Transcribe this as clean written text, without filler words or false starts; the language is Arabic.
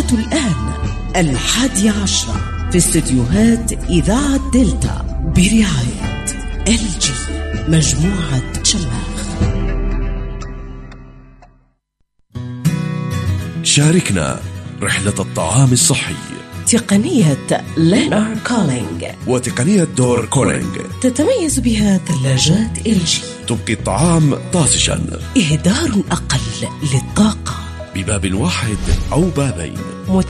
الساعة الآن 11:10 في استديوهات إذاعة دلتا برعاية LG مجموعة شماخ. شاركنا رحلة الطعام الصحي. تقنية لينار كولينج وتقنية دور كولينج تتميز بها ثلاجات LG، تبقي الطعام طازجا، إهدار أقل للطاقة، بباب واحد أو بابين.